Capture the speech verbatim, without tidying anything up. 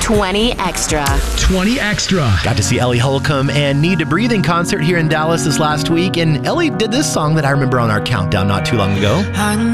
twenty Extra. twenty Extra. Got to see Ellie Holcomb and Need to Breathe in concert here in Dallas this last week. And Ellie did this song that I remember on our countdown not too long ago. I